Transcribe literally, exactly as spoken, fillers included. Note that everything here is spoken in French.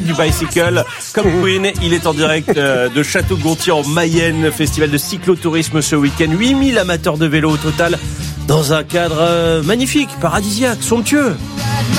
du bicycle comme Queen. Il est en direct de Château-Gontier en Mayenne, festival de cyclotourisme ce week-end. huit mille amateurs de vélo au total dans un cadre magnifique, paradisiaque, somptueux.